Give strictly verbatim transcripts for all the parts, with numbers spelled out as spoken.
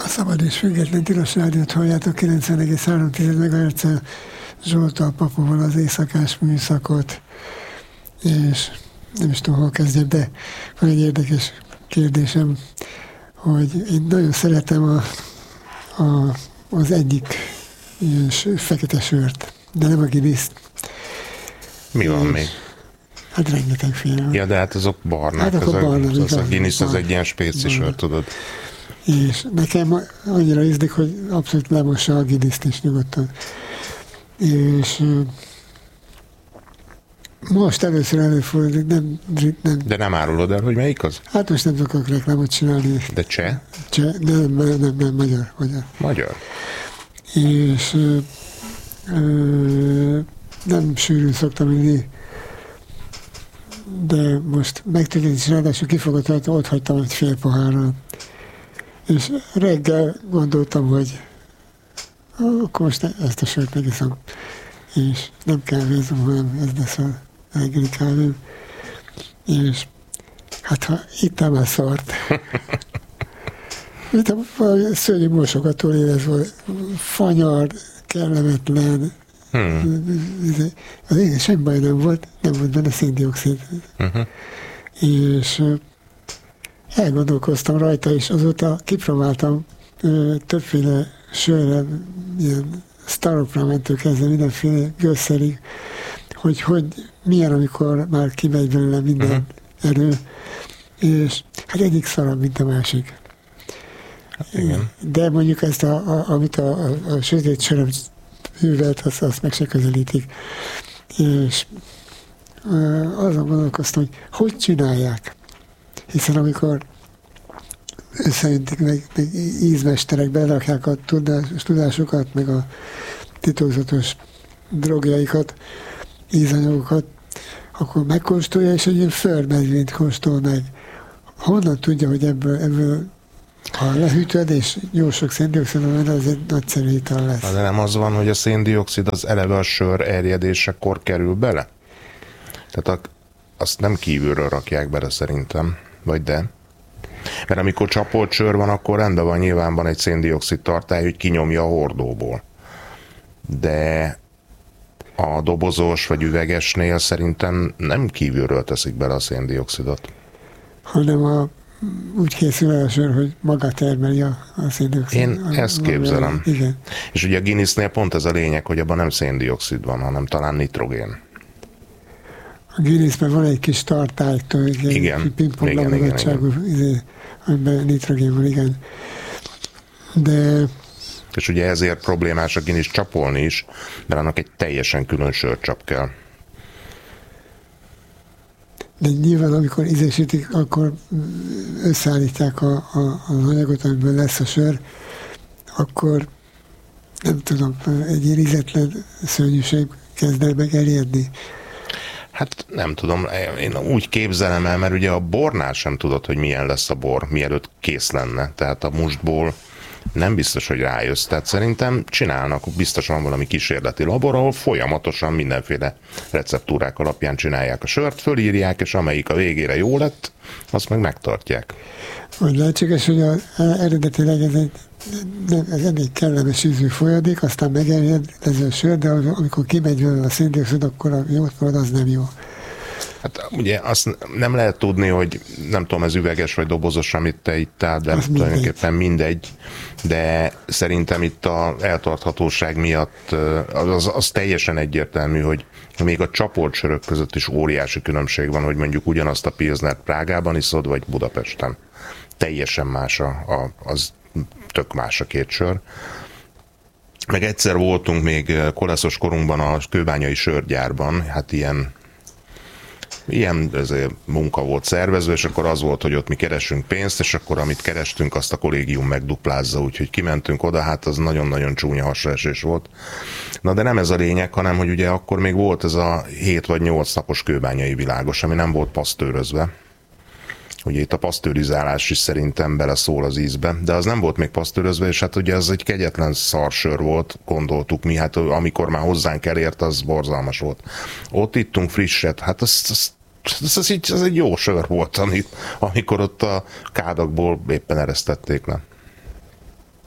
A Szabad és Független Tilos Rádiót halljátok, kilencven egész három megahertz-el, Zsoltal Papoval az éjszakás műszakot, és nem is tudom, hol kezdjem, de van egy érdekes kérdésem, hogy én nagyon szeretem a, a, az egyik ilyen fekete sört, de nem a Guinness-t. Mi van és, még? Hát rengetegféle. Ja, de hát azok barnák, Hát az, barna, az, az a Guinness barna, az egy ilyen spéci sör, tudod. És nekem annyira ízlik, hogy abszolút lemossa a Guinness-t is nyugodtan. És most először előfordul, nem, nem. De nem árulod el, hogy melyik az? Hát most nem tudok reklámot csinálni. De cseh? Cseh, nem, nem, nem, nem, magyar. Magyar. Magyar. És ö, ö, nem sűrűn szoktam inni, de most megtudni, és ráadásul kifogott, hogy ott hagytam egy fél pohárral. És reggel gondoltam, hogy akkor most ezt a sört megiszom. És nem kávézom, hanem ez lesz a reggeli kávém. És hát ha ittam már szart. Itt valami szörnyű mosogató érezve, fanyar, kellemetlen. Hmm. Az én semmi baj nem volt, nem volt benne széndioxid. Uh-huh. És elgondolkoztam rajta, és azóta kipróbáltam ö, többféle sörre, ilyen sztaroprámentől kezdve mindenféle gösszerig, hogy, hogy milyen, amikor már kimegy belőle minden uh-huh. erő, és hát egyik szarabb, mint a másik. Igen. De mondjuk ezt, a, a, amit a, a, a sötét söröm művelt, azt, azt meg se közelítik. És azon gondolkoztam, hogy hogy csinálják. Hiszen amikor összeöntik, meg, meg ízmesterek berakják a tudás, tudásukat, meg a titokzatos drogjaikat, ízanyagokat, akkor megkóstolja, és egy ilyen földmedvényt kóstol meg. Honnan tudja, hogy ebből, ebből ha lehűtöd, és jó sok széndioxid van, az egy nagyszerű ital lesz. De nem az van, hogy a széndioxid az eleve a sör erjedésekor kerül bele? Tehát a, azt nem kívülről rakják bele szerintem, vagy de? Mert amikor csapolt sör van, akkor rendben van, nyilván van egy széndioxid tartály, hogy kinyomja a hordóból. De a dobozos vagy üvegesnél szerintem nem kívülről teszik bele a széndioxidot. Hanem a, úgy készül el a sör, hogy maga termeli a, a széndioxid. Én a, ezt képzelem. A, igen. És ugye a Guinnessnél pont ez a lényeg, hogy abban nem széndioxid van, hanem talán nitrogén. A Guinnessben van egy kis tartálytól, egy igen, pingpong igen, labdaságú, amiben nitrogén van, igen. De... És ugye ezért problémás a Guinness csapolni is, mert annak egy teljesen külön sörcsap kell. De nyilván, amikor ízesítik, akkor összeállítják a, a, az anyagot, amiből lesz a sör, akkor nem tudom, egy ilyen ízetlen szörnyűség kezd el meg elérni. Hát nem tudom, én úgy képzelem el, mert ugye a bornál sem tudod, hogy milyen lesz a bor, mielőtt kész lenne. Tehát a mustból nem biztos, hogy rájössz. Tehát szerintem csinálnak, biztosan valami kísérleti labor, ahol folyamatosan mindenféle receptúrák alapján csinálják a sört, fölírják, és amelyik a végére jó lett, azt meg megtartják. Vagy lehetséges, hogy az eredetileg ez egy, ez egy kellemes ízű folyadék, aztán megerjed ez a sör, de amikor kimegy belőle a széndioxid, akkor a jót marad, az nem jó. Hát ugye azt nem lehet tudni, hogy nem tudom, ez üveges vagy dobozos, amit te ittál, de az tulajdonképpen mindegy. mindegy. De szerintem itt az eltarthatóság miatt az, az teljesen egyértelmű, hogy még a csapolt sörök között is óriási különbség van, hogy mondjuk ugyanazt a pilznert Prágában iszod, vagy Budapesten. Teljesen más a, a, az tök más a két sör. Meg egyszer voltunk még koleszos korunkban a kőbányai sörgyárban, hát ilyen Ilyen munka volt szervezve, és akkor az volt, hogy ott mi keresünk pénzt, és akkor amit kerestünk, azt a kollégium megduplázza, úgyhogy kimentünk oda, hát az nagyon-nagyon csúnya hasraesés volt. Na de nem ez a lényeg, hanem hogy ugye akkor még volt ez a hét vagy nyolc napos kőbányai világos, ami nem volt pasztőrözve. Ugye itt a pasztőrizálás is szerintem beleszól az ízbe, de az nem volt még pasztőrözve, és hát ugye ez egy kegyetlen szarsör volt, gondoltuk mi, hát amikor már hozzánk elért, az borzalmas volt. Ott ittunk frisset, hát az, az, az, az, így, az egy jó sör volt, amit, amikor ott a kádakból éppen eresztették le.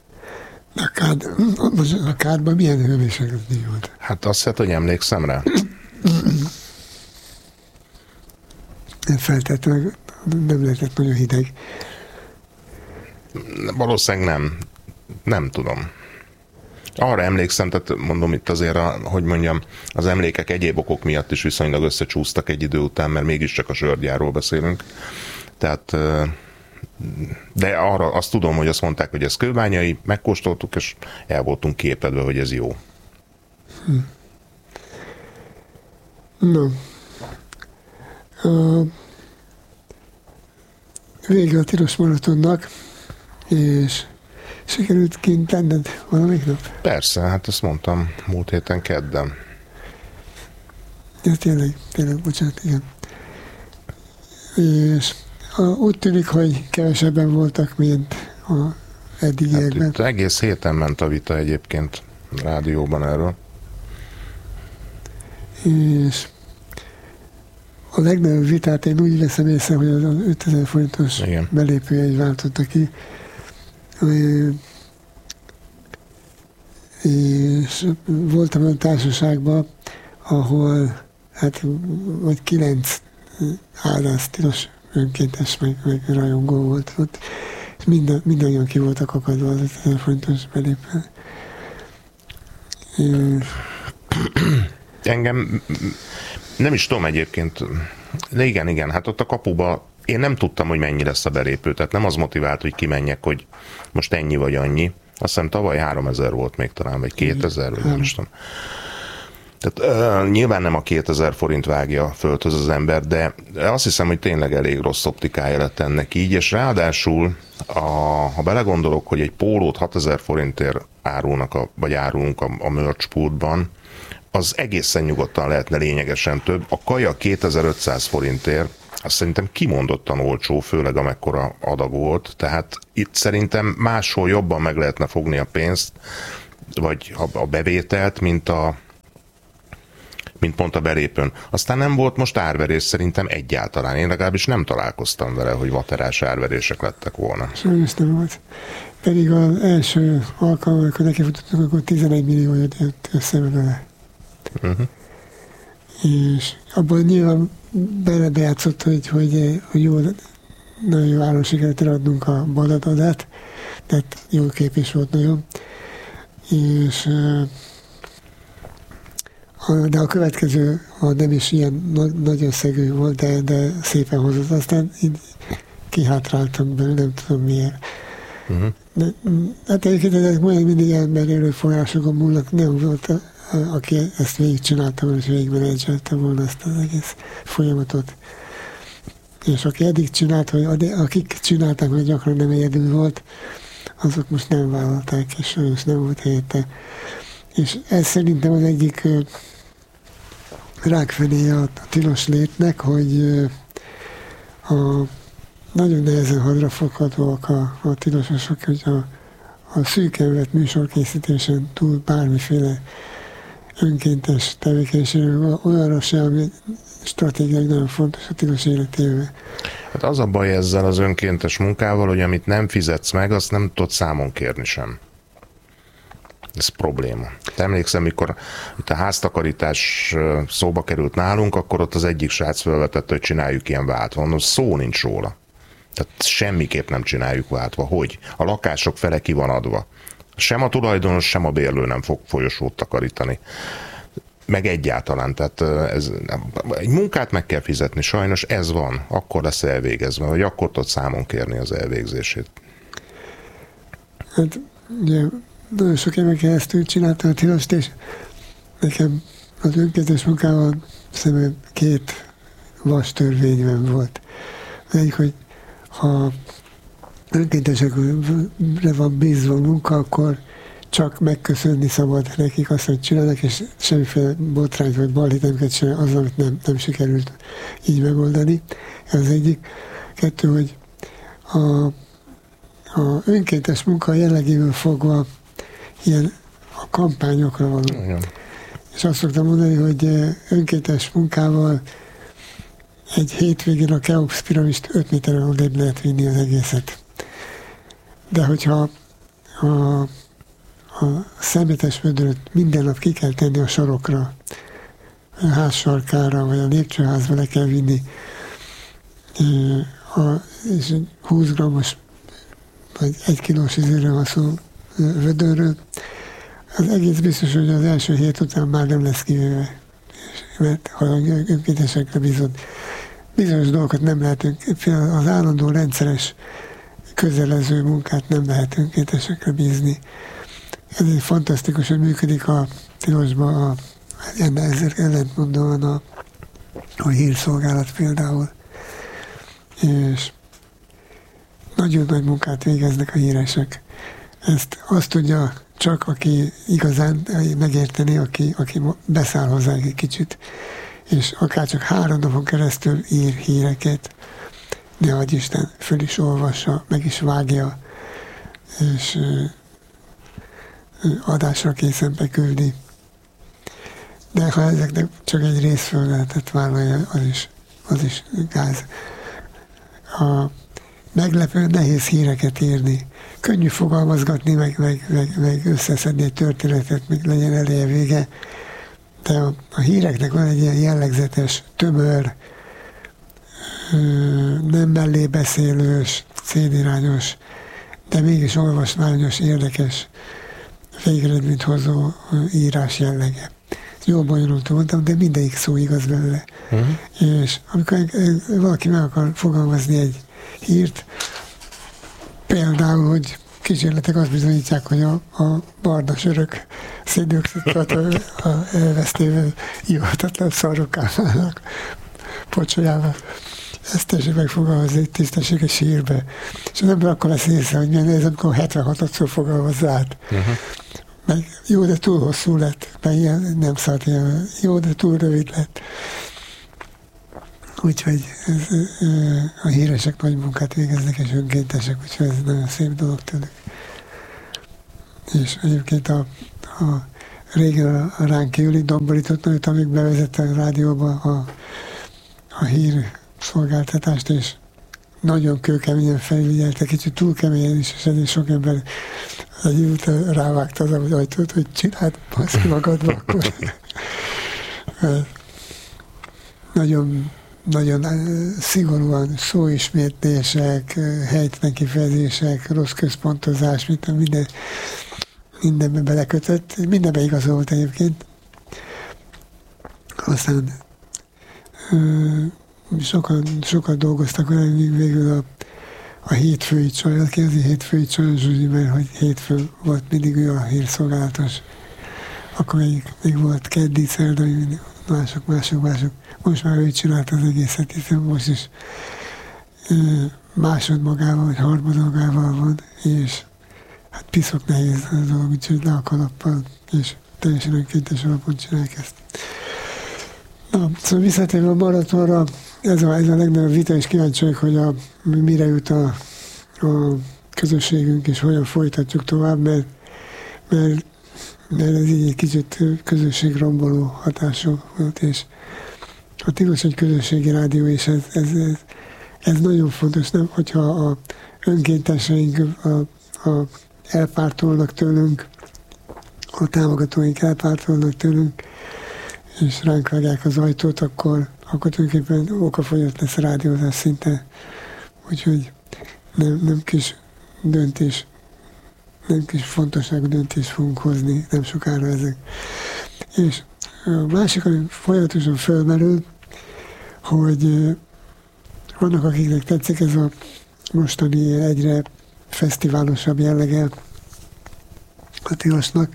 A, kád, a kádban milyen hőmérséklet volt? Hát azt hiszem, hogy emlékszem rá. Feltétlenül nem lehetett nagyon hideg. Valószínűleg nem. Nem tudom. Arra emlékszem, tehát mondom itt azért, a, hogy mondjam, az emlékek egyéb okok miatt is viszonylag összecsúsztak egy idő után, mert mégiscsak a sörgyárról beszélünk. Tehát, de arra azt tudom, hogy azt mondták, hogy ez kőbányai, megkóstoltuk, és el voltunk képedve, hogy ez jó. Hm. No. A vége a tilos maratonnak, és sikerült kint tenned valamelyik nap? Persze, hát ezt mondtam múlt héten kedden. Ja, tényleg, tényleg, bocsánat, igen. És a, úgy tűnik, hogy kevesebben voltak, mint a eddigiekben. Hát egész héten ment a vita egyébként rádióban erről. És a legnagyobb vitát én úgy veszem észre, hogy az ötezer forintos igen. belépőjegy váltotta ki. És voltam olyan társaságban, ahol hát vagy kilenc állász tilos önkéntes, meg, meg rajongó volt ott, és minden, mindannyian ki voltak akadva az ötezer forintos belépő. Engem nem is tudom egyébként, de igen, igen, hát ott a kapuba én nem tudtam, hogy mennyi lesz a belépő, tehát nem az motivált, hogy kimenjek, hogy most ennyi vagy annyi. Azt hiszem tavaly háromezer volt még talán, vagy kétezer, vagy nem is tudom. Tehát uh, nyilván nem a kétezer forint vágja földhöz az ember, de azt hiszem, hogy tényleg elég rossz optikája lett ennek így, és ráadásul, a, ha belegondolok, hogy egy pólót hatezer forintért árulnak, a, vagy árulunk a, a merchpultban, az egészen nyugodtan lehetne lényegesen több. A kaja kétezer-ötszáz forintért, azt szerintem kimondottan olcsó, főleg amekkora adag volt, tehát itt szerintem máshol jobban meg lehetne fogni a pénzt, vagy a, a bevételt, mint a mint pont a belépőn. Aztán nem volt most árverés szerintem egyáltalán. Én legalábbis nem találkoztam vele, hogy vaterás árverések lettek volna. Sajnos nem volt. Pedig az első alkalom, amikor nekifutottunk, akkor tizenegy millió jött össze vele. Uh-huh. És abban nyilván belebejátszott, hogy, hogy, hogy jó, nagyon jó álló sikert adnunk a baladadát, tehát jó kép is volt nagyon. És de a következő, a nem is ilyen nagy összegű volt, de, de szépen hozott. Aztán így kihátráltam belőle, nem tudom miért. Uh-huh. De, hát egyébként ezek majd mindig ember erőforrásokon múlnak, nem volt, aki ezt végigcsinálta, és végigmenedzselte volna ezt az egész folyamatot. És aki eddig csinált, vagy akik csinálták, hogy gyakran nem egyedül volt, azok most nem vállalták, és sajnos nem volt helyette. És ez szerintem az egyik rákfenéje a tilos létnek, hogy a nagyon nehezen hadrafoghatóak a, a tilososok, hogy a, a szűken vett műsorkészítésen túl bármiféle önkéntes tevékenységről olyanra sem, ami stratégiai nagyon fontos a tilos életében. Hát az a baj ezzel az önkéntes munkával, hogy amit nem fizetsz meg, azt nem tudod számon kérni sem. Ez probléma. Te emlékszem, mikor itt a háztakarítás szóba került nálunk, akkor ott az egyik srác felvetett, hogy csináljuk ilyen váltva. Mondom, szó nincs róla. Tehát semmiképp nem csináljuk váltva. Hogy? A lakások fele ki van adva. Sem a tulajdonos, sem a bérlő nem fog folyosót takarítani. Meg egyáltalán. Tehát ez, egy munkát meg kell fizetni. Sajnos ez van. Akkor lesz elvégezve, vagy akkor tudod számon kérni az elvégzését. Hát, ugye, nagyon sok éven keresztül csináltam a tilost, és nekem az önkéntes munkával szemben két vas törvényben volt. Egyik, hogy ha önkéntesekre van bízva a munka, akkor csak megköszönni szabad nekik azt, hogy csinálnak, és semmiféle botrányt vagy balhét nem kell csinálni az, amit nem, nem sikerült így megoldani. Ez az egyik. Kettő, hogy a, a önkéntes munka jellegéből fogva ilyen a kampányokra való. Igen. És azt szoktam mondani, hogy önkéntes munkával egy hétvégén a Keops piramist öt méterrel odébb lehet vinni az egészet. De hogyha a a szemetes vödröt minden nap ki kell tenni a sarokra, a ház sarkára, vagy a lépcsőházba le kell vinni, a, és húsz grammos vagy egy kilós izéről van szó vödörről, az egész biztos, hogy az első hét után már nem lesz kivéve, mert ha önkéntesekre bízott, bizonyos dolgokat nem lehetünk, az állandó rendszeres közelező munkát nem lehet önkéntesekre bízni. Ezért fantasztikus, hogy működik a tilosban, a, ezzel ellentmondóan a, a hírszolgálat például. És nagyon nagy munkát végeznek a híresek. Ezt azt tudja csak, aki igazán megérteni, aki, aki beszáll hozzá egy kicsit. És akár csak három napon keresztül ír híreket, ne adj Isten, föl is olvassa, meg is vágja, és adásra készen beküldi. De ha ezeknek csak egy részfelületet vállalja, az is, az is gáz. A meglepő, nehéz híreket írni. Könnyű fogalmazgatni, meg, meg, meg, meg összeszedni egy történetet, még legyen eleje vége, de a, a híreknek van egy ilyen jellegzetes, tömör, nem mellébeszélős, célirányos, de mégis olvasmányos, érdekes, végeredményt hozó írás jellege. Jól bonyolultul mondtam, de mindegyik szó igaz belőle. Uh-huh. És amikor valaki meg akar fogalmazni egy hírt, például, hogy kísérletek azt bizonyítják, hogy a, a barna sörök széndioxidot elvesztével ívhatatlan szarrokká válnak pocsolyával. Ezt tessék megfogalmazni egy tisztességes hírbe. És az ember akkor lesz észre, hogy milyen ez, amikor hetvenhatodszor fogalmazza át. Uh-huh. Meg jó, de túl hosszú lett, meg ilyen nem szart ilyen, jó, de túl rövid lett. Úgyhogy ez, a híresek nagy munkát végeznek, és önkéntesek, úgyhogy ez nagyon szép dolog tőlük. És egyébként a, a régen a ránk kívüli domborított nagyot, amíg bevezette a rádióba a, a hír szolgáltatást, és nagyon kőkeményen felügyelte, kicsit túl keményen is, és ezért sok ember egy után rávágta az ajtót, hogy csináld, basz ki magadba, akkor nagyon, nagyon szigorúan szóismétlések, helytelen kifejezések, rossz központozás, minden, mindenbe belekötött, mindenbe igazolt egyébként. Aztán sokan, sokan dolgoztak vele, míg végül a, a hétfői csaj, kérdezi hétfői csaj, Zsuzsi, mert hogy hétfő volt mindig ő a hírszolgálatos. Akkor még, még volt keddi, szerdai, mások, mások, mások. Most már ő csinálta az egészet, hiszen most is másod magával, vagy harmad magával van, és hát piszok nehéz a dolog, úgyhogy le a kalappal, és teljesen önkéntes alapon csinálják ezt. Na, szóval visszatérve a maratonra, ez a, ez a legnagyobb vita, és kíváncsi vagyok, hogy a, mire jut a, a közösségünk, és hogyan folytatjuk tovább, mert, mert, mert ez így egy kicsit közösségromboló hatású volt, és a Tilos egy közösségi rádió, és ez, ez, ez, ez nagyon fontos, nem, hogyha a önkénteseink a, a elpártolnak tőlünk, a támogatóink elpártolnak tőlünk, és ránk vágják az ajtót, akkor, akkor tulajdonképpen okafogyott lesz a rádiózás szinte. Úgyhogy nem, nem kis döntés, nem kis fontosságú döntést fogunk hozni, nem sokára ezek. És a másik, ami folyamatosan fölmerül, hogy vannak, akiknek tetszik ez a mostani egyre fesztiválosabb jellege a Tilosnak.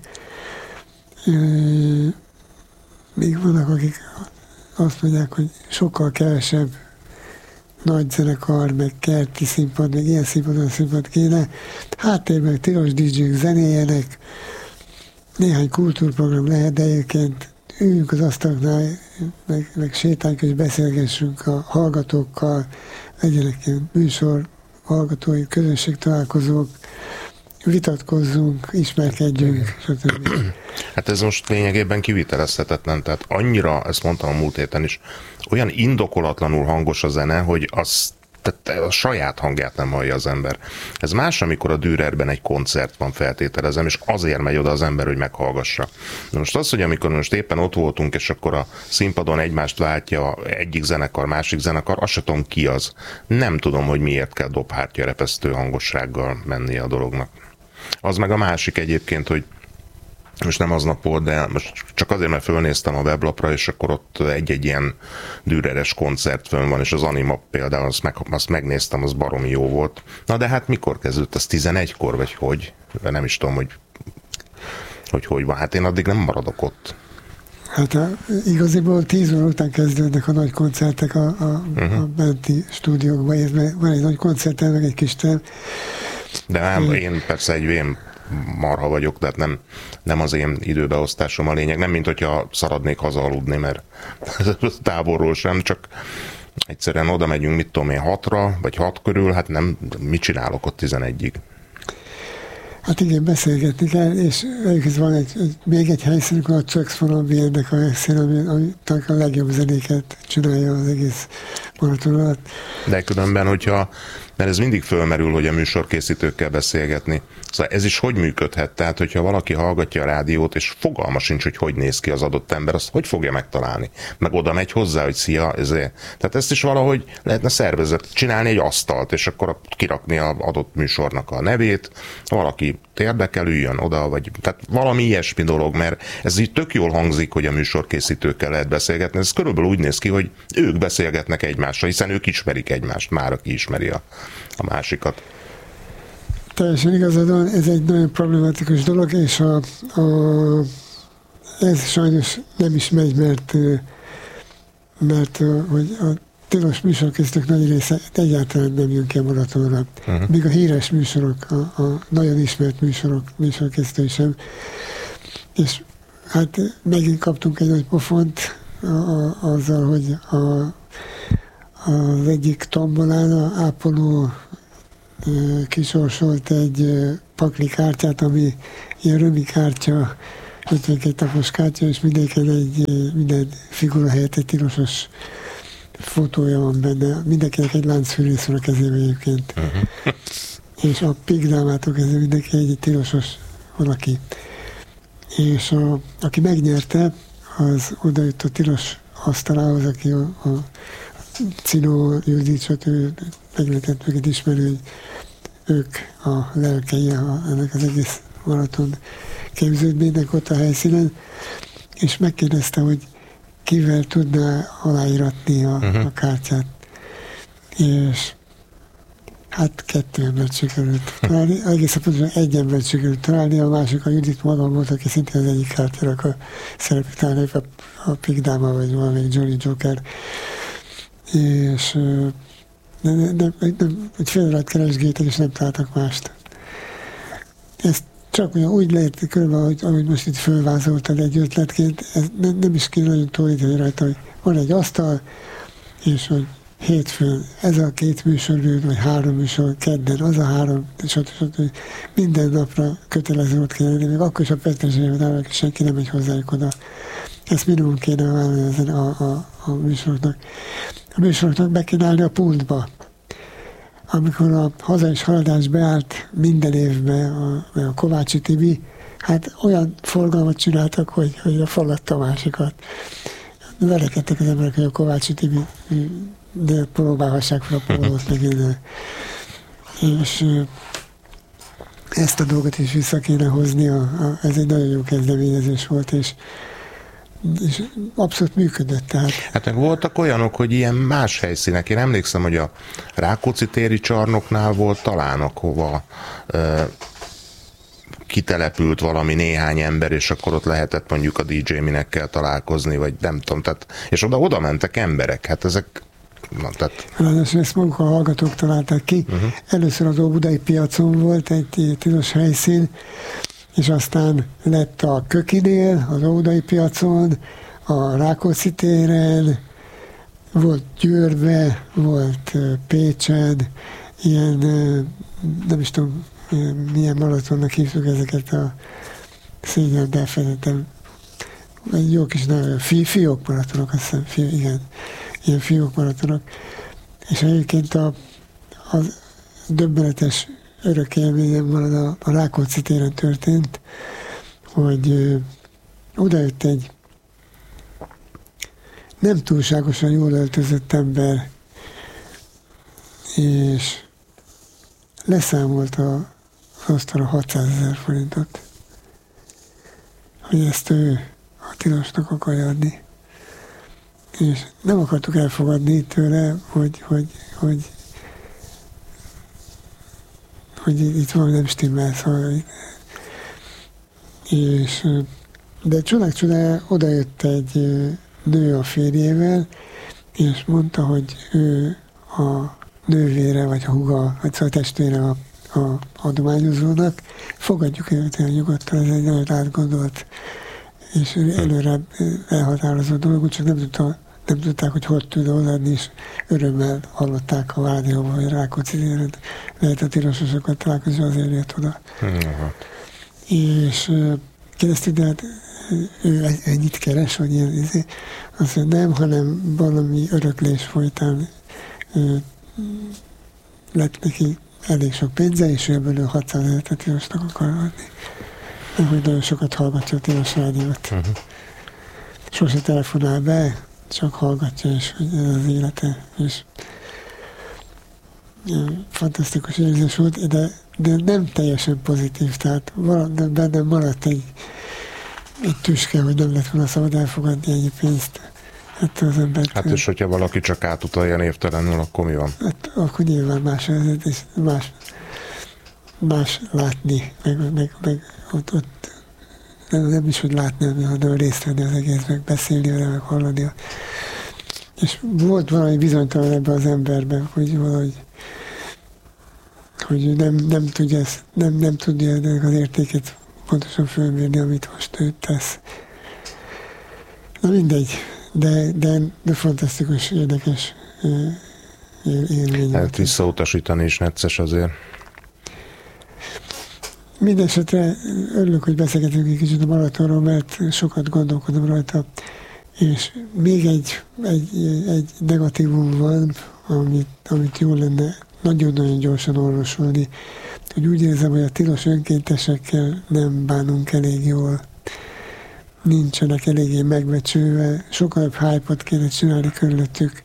Még vannak, akik azt mondják, hogy sokkal kevesebb nagy zenekar, meg kerti színpad, meg ilyen színpad, olyan színpad kéne. Háttérben Tilos dé jék zenéjenek, néhány kultúrprogram lehet, de egyébként üljünk az asztaloknál, meg, meg sétáljunk és beszélgessünk a hallgatókkal, legyenek ilyen műsor, hallgatói, közönség találkozók, vitatkozzunk, ismerkedjünk, stb. Hát ez most lényegében kivitelezhetetlen, tehát annyira, ezt mondtam a múlt héten is, olyan indokolatlanul hangos a zene, hogy azt tehát a saját hangját nem hallja az ember. Ez más, amikor a Dürerben egy koncert van, feltételezem, és azért megy oda az ember, hogy meghallgassa. De most az, hogy amikor most éppen ott voltunk, és akkor a színpadon egymást váltja egyik zenekar, másik zenekar, azt sem tudom ki az. Nem tudom, hogy miért kell dobhártya repesztő hangossággal menni a dolognak. Az meg a másik egyébként, hogy most nem aznap volt, de most csak azért, mert fölnéztem a weblapra, és akkor ott egy-egy ilyen Düreres koncert fönn van, és az Anima például, azt, meg, azt megnéztem, az baromi jó volt. Na de hát mikor kezdődött? Az tizenegykor, vagy hogy? Nem is tudom, hogy hogy, hogy van. Hát én addig nem maradok ott. Hát a, igaziból tíz óra után kezdődnek a nagy koncertek a, a, uh-huh. a benti stúdiókban. Van egy nagy koncerten, meg egy kis terv. De nem, én persze egy vén marha vagyok, tehát nem, nem az én időbeosztásom a lényeg. Nem, mint hogyha szaradnék haza aludni, mert távolról sem, csak egyszerűen oda megyünk, mit tudom én, hatra, vagy hat körül, hát nem, mit csinálok ott tizenegyig? Hát igen, beszélgetni kell, és ez van egy, egy, még egy helyszínünk, a Chucks for Ambient-nek a helyszín, ami, ami a legjobb zenéket csinálja az egész maraton alatt. De különben, hogyha, mert ez mindig fölmerül, hogy a műsorkészítőkkel beszélgetni. Szóval ez is hogy működhet? Tehát, hogyha valaki hallgatja a rádiót, és fogalma sincs, hogy hogy néz ki az adott ember, azt hogy fogja megtalálni? Meg oda megy hozzá, hogy szia, ezért. Tehát ezt is valahogy lehetne szervezet, csinálni egy asztalt, és akkor kirakni az adott műsornak a nevét, valaki érdekel, üljön oda, vagy tehát valami ilyesmi dolog, mert ez így tök jól hangzik, hogy a műsorkészítőkkel lehet beszélgetni. Ez körülbelül úgy néz ki, hogy ők beszélgetnek egymással, hiszen ők ismerik egymást, már aki ismeri a, a másikat. Teljesen igazad van, ez egy nagyon problematikus dolog, és a, a, ez sajnos nem is megy, mert, mert hogy a tilos műsorkészítők nagy része egyáltalán nem jön ki a maratonra. Uh-huh. Míg a híres műsorok, a, a nagyon ismert műsorok, műsorkészítői sem. És hát megint kaptunk egy nagy pofont a, a, azzal, hogy a, az egyik tombolán a ápoló kisorsolt egy pakli kártyát, ami ilyen römi kártya, ötvenkét napos kártya, és mindenken egy, minden figura helyett egy tilosos fotója van benne. Mindenkinek egy láncfűrész van a kezében egyébként. Uh-huh. És a pigdámától kezdve mindenki egy tilosos valaki. És a, aki megnyerte, az odajött a tilos asztalához, aki a, a Cinó Judicsot, ő meg lehetett őket ismerő, hogy ők a lelkei a, ennek az egész maraton képződménynek ott a helyszínen, és megkérdezte, hogy kivel tudná aláíratni a, uh-huh. a kártyát. És hát kettő embert sikerült találni, egészen pontosan egy embert sikerült találni, a másik a Judit magam volt, aki szintén az egyik kártyának a szerepét találni, a, a Pigdáma, vagy valamelyik Johnny Joker. És nem, nem, nem, nem, egy fél órát keresgéltek, és nem találtak mást. Ezt csak olyan úgy lehet, körülbelül, ahogy, ahogy most itt fölvázoltad egy ötletként, ez nem, nem is kéne nagyon tolítani rajta, hogy van egy asztal, és hogy hétfőn ez a két műsor, vagy három műsor, kedden az a három, stb. stb. Minden napra kötelező ott kéne lenni, még akkor is a Petrezselyben, senki nem megy hozzájuk oda. Ezt minimum kéne válni a, a, a műsoroknak. A műsoroknak be kéne állni a pultba. Amikor a Haza és Haladás beállt minden évben a, a Kovácsi Tibi, hát olyan forgalmat csináltak, hogy, hogy a falatta a másikat. Velekedtek az emberek, hogy a Kovácsi Tibi de próbálhassák fel a pólót meg innen. És ezt a dolgot is vissza kéne hozni, a, a, ez egy nagyon jó kezdeményezés volt, és és abszolút működött. Tehát. Hát meg voltak olyanok, hogy ilyen más helyszínek. Én emlékszem, hogy a Rákóczi téri csarnoknál volt talán, ahova e, kitelepült valami néhány ember, és akkor ott lehetett mondjuk a dé dzsé Minekkel találkozni, vagy nem tudom. Tehát, és oda, oda mentek emberek. Hát ezek... Na, tehát... Ráadásul ezt maguk a hallgatók találták ki. Uh-huh. Először az Óbudai piacon volt egy tilos helyszín, és aztán lett a Kökinél, az Óbudai piacon, a Rákóczi téren, volt Győrbe, volt Pécsen, ilyen, nem is tudom, milyen maratonnak hívtuk ezeket a szégyen, de elfelejtettem. Egy jó kis neve, fi, fiók maratonok, azt hiszem, fi, igen, ilyen fiók maratonok. És egyébként a az döbbenetes örök élményem van, a, a Rákóczi téren történt, hogy ö, odajött egy nem túlságosan jól öltözött ember, és leszámolta az asztalra hatszázezer forintot, hogy ezt ő a tilosnak akarja adni. És nem akartuk elfogadni tőle, hogy, hogy, hogy, hogy itt valami nem stimmel, szóval. És, de csodák csodája, odajött egy nő a férjével, és mondta, hogy ő a nővére, vagy a húga, vagy szóval a testvére a, a adományozónak, fogadjuk őt el nyugodtan, ez egy nagyon átgondolt és előre elhatározott dolog, csak nem, tudta, nem tudták, hogy hogy tudna odaadni, és örömmel hallották a rádióban, hogy Rákóczi téren lehet a tilososokat találkozni, azért jött oda. Uh-huh. És kérdeztük, de hát ő ennyit keres, hogy ilyen, izé. Azt mondja, nem, hanem valami öröklés folytán lett neki elég sok pénze, és ő ebből hatszázezer tilosnak akar adni. Mert hogy nagyon sokat hallgatja a tilos rádiót. Uh-huh. Sose telefonál be, csak hallgatja, és hogy ez az élete. És fantasztikus érzés volt, de, de nem teljesen pozitív, tehát bennem maradt egy, egy tüske, hogy nem lett volna szabad elfogadni ennyi pénzt ettől az embert. Hát és hogyha valaki csak átutalja névtelenül, akkor mi van? Hát akkor nyilván más helyzet, és más, más látni, meg, meg, meg ott, ott nem, nem is, hogy látni, hanem részt venni az egész, meg beszélni vele, meg hallani. És volt valami bizonytalan ebben az emberben, hogy valahogy hogy nem, nem tudja ezt, nem, nem tudja ennek az értékét pontosan fölmérni, amit most ő tesz. Na mindegy, de, de, de fantasztikus, érdekes élmény. Hát visszautasítani is necces azért. Mindenesetre örülök, hogy beszélgetünk egy kicsit a maratonról, mert sokat gondolkodom rajta, és még egy, egy, egy negatívum van, amit, amit jó lenne nagyon-nagyon gyorsan orvosolni, hogy úgy érzem, hogy a tilos önkéntesekkel nem bánunk elég jól, nincsenek eléggé megbecsülve, sokkal jobb hype-ot kéne csinálni körülöttük.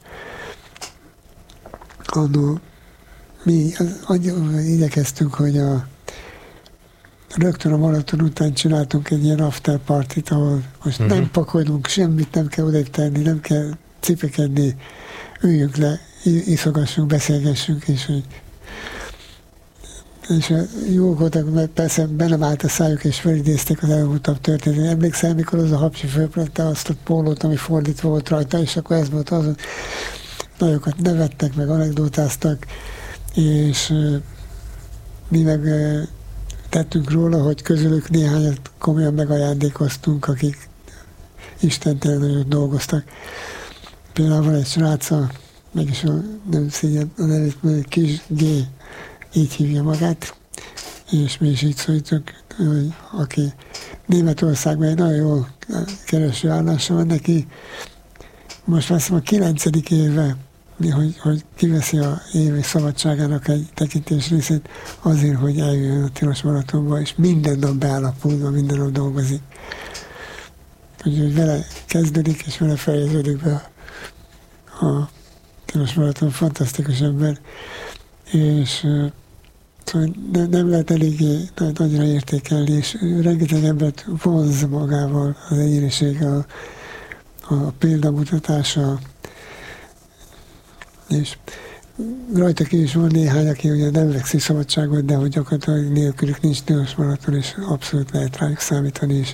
Annó mi igyekeztünk, hogy a rögtön a maraton után csináltunk egy ilyen after partit, ahol most uh-huh. nem pakolunk, semmit nem kell odébb tenni, nem kell cipekedni, üljünk le, iszogassunk, beszélgessünk, és hogy és jók voltak, mert persze bennem állt a szájuk, és felidézték az elmúltabb történetet. Emlékszel, mikor az a Hapsi fölpratta azt a pólót, ami fordítva volt rajta, és akkor ez volt az, nagyokat nevettek, meg anekdótáztak, és mi meg tettünk róla, hogy közülük néhányat komolyan megajándékoztunk, akik istentelen nagyot dolgoztak. Például van egy sráca, mégis a, nem szégyen a nevét, mert Kis G, így hívja magát, és mi is így szólítunk, hogy aki Németországban egy nagyon jó kereső állása van neki, most azt mondom, a kilencedik éve, hogy, hogy kiveszi a évi szabadságának egy tekintés részét azért, hogy eljön a tilos maratonba, és minden nap beáll a pultba, minden nap dolgozik. Úgyhogy vele kezdődik, és vele fejeződik be a, a tilos maraton, fantasztikus ember, és szóval nem, nem lehet eléggé nagyra értékelni, és rengeteg embert vonz magával az egyéniség, a, a példamutatása, és rajta ki is van néhány, aki ugye nem vekszi szabadságot, de hogy gyakorlatilag nélkülük nincs tilos maraton, és abszolút lehet rájuk számítani, és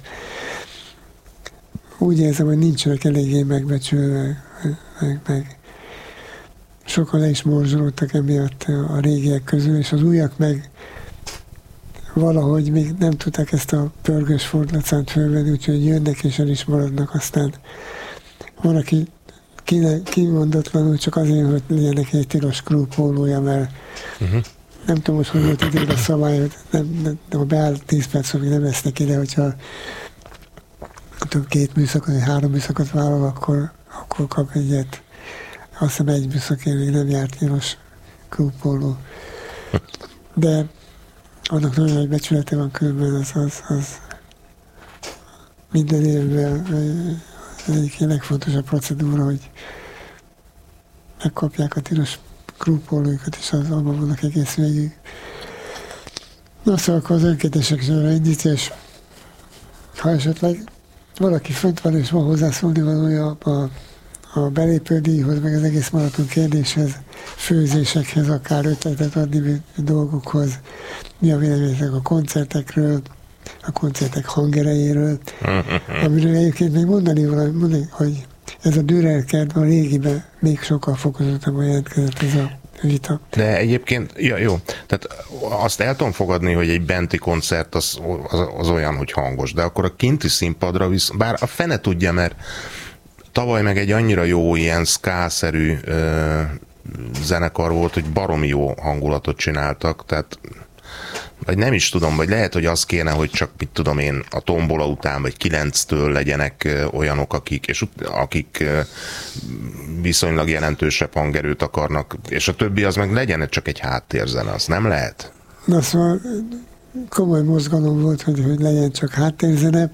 úgy érzem, hogy nincsenek eléggé megbecsülve, meg, meg sokan le is morzsolódtak emiatt a régiek közül, és az újak meg valahogy még nem tudták ezt a pörgős fordulatszánt fölvenni, úgyhogy jönnek és el is maradnak, aztán van, aki kimondatlanul csak azért, hogy legyen neki egy tilos krúpólója, mert uh-huh. nem tudom most, hogy volt idén a szabály, hogy nem, nem, ha beáll tíz perc, még nem lesznek ide, hogyha tudom, két műszakot, vagy három műszakot vállal, akkor, akkor kap egyet. Azt hiszem egy műszakén még nem járt tilos krúpoló. De annak nagyon nagy becsülete van, különben az, az, az minden évben az egyik legfontosabb procedúra, hogy megkapják a tilos krúpolókat, és az abban vannak egész végig. Na szóval akkor az önkéntesek sorra indít, és ha esetleg valaki fönt van, és van hozzászólni valója a, a belépődíjhoz, meg az egész maraton kérdéshez, főzésekhez, akár ötletet adni dolgokhoz, mi a véleményetek a koncertekről, a koncertek hangerejéről, amiről egyébként még mondani valami, mondani, hogy ez a Dürer kert a régiben még sokkal fokozottabban jelentkezett ez a vita. De egyébként, ja, jó, tehát azt el tudom fogadni, hogy egy benti koncert az, az, az olyan, hogy hangos, de akkor a kinti színpadra visz, bár a fene tudja, mert tavaly meg egy annyira jó ilyen ska-szerű ö, zenekar volt, hogy baromi jó hangulatot csináltak, tehát vagy nem is tudom, vagy lehet, hogy az kéne, hogy csak, mit tudom én, a tombola után, vagy kilenctől legyenek olyanok, akik, és akik viszonylag jelentősebb hangerőt akarnak, és a többi az meg legyen csak egy háttérzene, az nem lehet? Na szóval komoly mozgalom volt, hogy, hogy legyen csak háttérzene,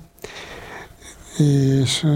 és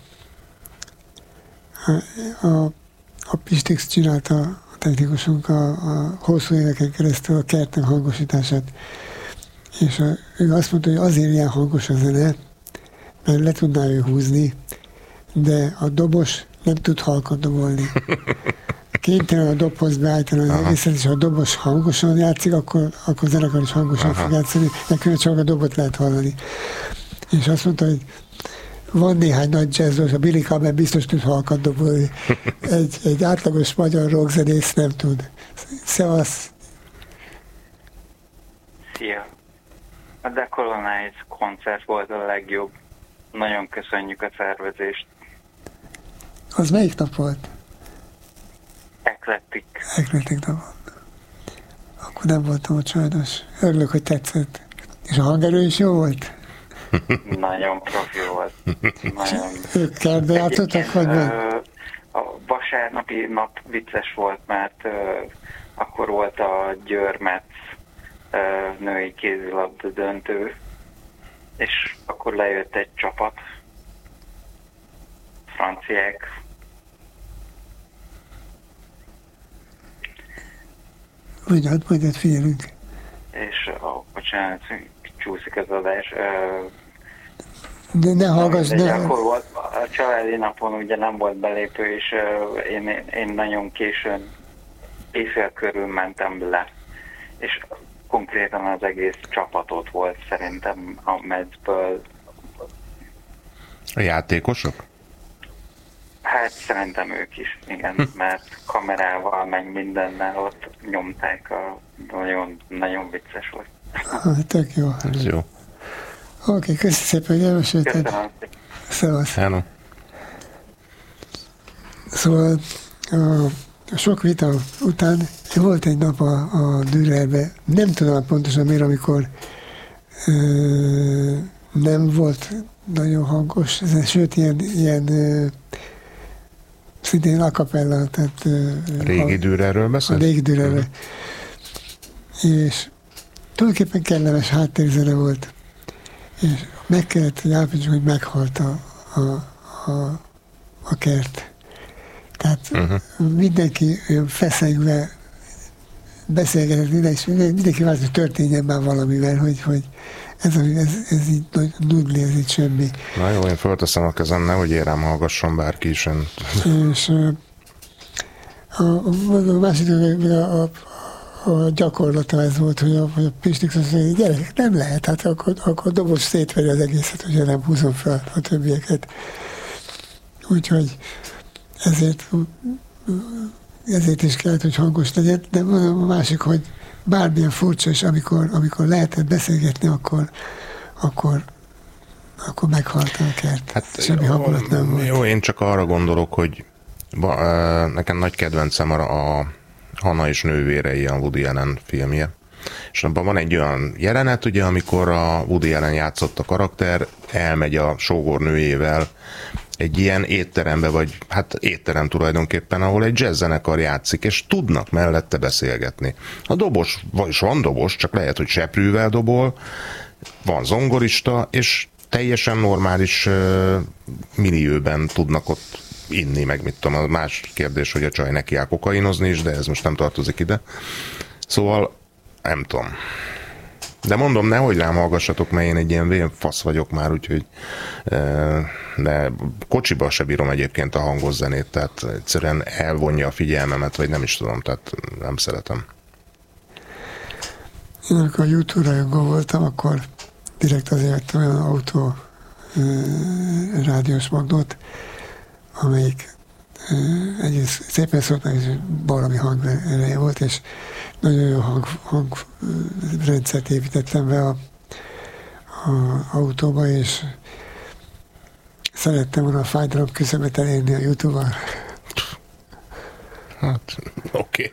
a, a, a Pistix csinálta technikusunk a, a hosszú éveken keresztül a kertnek hangosítását. És a, ő azt mondta, hogy azért ilyen hangos a zene, mert le tudná ő húzni, de a dobos nem tud halkan dobolni. Kénytelen a dobhoz beállítani az egészet, és ha a dobos hangosan játszik, akkor, akkor a zenekar is hangosan Aha. fog játszani, mert csak a dobot lehet hallani. És azt mondta, hogy van néhány nagy jazzos, a Billy Cobham biztos tud halkan dobolni. Egy, egy átlagos magyar rockzenész nem tud. Szevasz! Szia! A Decolonize koncert volt a legjobb. Nagyon köszönjük a szervezést. Az melyik nap volt? Eclectic. Eclectic nap volt. Akkor nem voltam ott sajnos. Örülök, hogy tetszett. És a hangerő is jó volt? Nagyon profi volt. Nagyon. Ők kertbe játszottak, vagy meg? A vasárnapi nap vicces volt, mert uh, akkor volt a Győr-Metz uh, női kézilabda döntő, és akkor lejött egy csapat, franciák. Mondjad, mondjad, figyelünk. És, oh, bocsánat, csúszik az adás. Uh, De ne hallgass, ne... Akkor volt, a családi napon ugye nem volt belépő, és uh, én, én nagyon későn éjfél körül mentem le, és konkrétan az egész csapatot volt szerintem a Metzből. A játékosok? Hát szerintem ők is, igen, mert kamerával, meg mindennel ott nyomták, a, nagyon, nagyon vicces volt. Ah, tök jó. Ez jó. Oké, okay, köszönöm szépen, hogy elmesélted. Köszönöm. Szevasz. Hello. Szóval a, a sok vita után volt egy nap a, a Dürerbe, nem tudom pontosan miért, amikor ö, nem volt nagyon hangos, sőt, ilyen, ilyen ö, szintén a cappella, tehát ö, régi Dürerről beszélsz? A régi Dürerről. Uh-huh. És tulajdonképpen kellemes háttérzene volt. És meg kellett, hogy állapítsuk, hogy meghalt a, a, a, a kert. Tehát uh-huh. mindenki feszengve beszélgetett, mindenki, mindenki vált, hogy történjen már valamivel, hogy, hogy ez, ez, ez így nudli, ez így semmi. Na jó, én fölteszem a kezem, nehogy érem hallgasson bárki is. És a, a, a másik, a, a, a gyakorlata ez volt, hogy a, hogy a Pistix azt mondja, hogy gyerekek, nem lehet, hát akkor, akkor dobos szétveri az egészet, hogyha nem húzom fel a többieket. Úgyhogy ezért, ezért is kellett, hogy hangos legyen, de a másik, hogy bármilyen furcsa, és amikor, amikor lehetett beszélgetni, akkor, akkor, akkor meghalt a kert. Hát, semmi hangulat nem volt. Jó, én csak arra gondolok, hogy nekem nagy kedvencem a, a Hanna és nővérei, a Woody Allen filmje. És abban van egy olyan jelenet, ugye, amikor a Woody Allen játszott a karakter, elmegy a sógornőjével egy ilyen étterembe, vagy hát étterem tulajdonképpen, ahol egy jazzzenekar játszik, és tudnak mellette beszélgetni. A dobos, vagyis van dobos, csak lehet, hogy seprűvel dobol, van zongorista, és teljesen normális uh, millióben tudnak ott inni, meg mit tudom, a más kérdés, hogy a csaj neki áll kokainozni is, de ez most nem tartozik ide. Szóval nem tudom. De mondom, nehogy rám hallgassatok, mert én egy ilyen vén fasz vagyok már, úgyhogy de kocsiba se bírom egyébként a hangos zenét, tehát egyszerűen elvonja a figyelmemet, vagy nem is tudom, tehát nem szeretem. Én amikor a YouTube rajongó voltam, akkor direkt azért vettem olyan autó rádiós magnót, amelyik egyrészt szépen szólt meg, és valami hangereje volt, és nagyon jó hang, hangrendszert építettem be a, a autóba, és szerettem volna a fájdalom küszöbet elérni a YouTube-val. Hát, oké. Okay.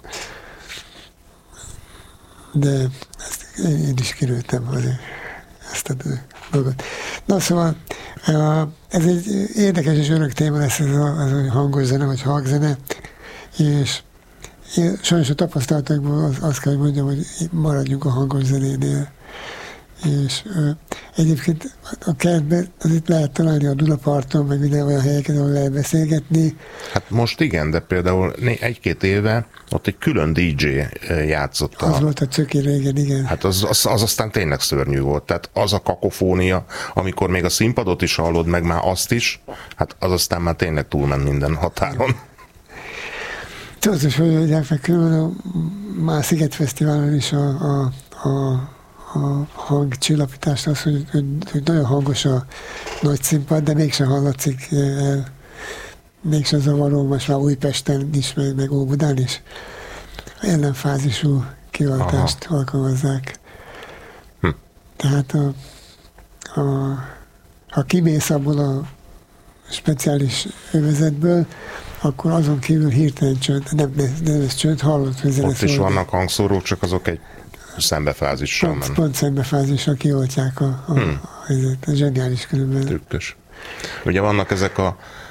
De ezt én is kirültem azért ezt a dolgot. Na szóval ez egy érdekes és örök téma lesz ez a, ez a hangos zene, vagy hangzene, és én sajnos a tapasztalatokból az, azt kell, hogy mondjam, hogy maradjunk a hangos zenénél. És ö, egyébként a kertben azért lehet találni a Dunaparton, meg minden olyan helyeken, ahol lehet beszélgetni. Hát most igen, de például egy-két éve ott egy külön dé dzsé játszott. Az a... volt a Cöki régen, igen. Hát az, az, az aztán tényleg szörnyű volt. Tehát az a kakofónia, amikor még a színpadot is hallod, meg már azt is, hát az aztán már tényleg túlment minden határon. Tudod, hogy hogy adják meg különben már Sziget Fesztiválon is a, a, a, a hangcsillapítást, az, hogy, hogy, hogy nagyon hangos a nagy színpad, de mégsem hallatszik el, mégsem zavaró, most már Újpesten is, meg, meg Óbudán is ellenfázisú kivaltást Aha. alkalmazzák. Hm. Tehát a, a, ha kimész abból a speciális övezetből, akkor azon kívül hirtelen csönd, nem, nem, nem ez csönd, hallott, hogy zene Ott is vannak hangszórók, csak azok egy szembefázissal pont, mennek. Pont szembefázissal kioltják a, a, hmm. a, a, a zseniális különben. Trükkös. Ugye vannak ezek a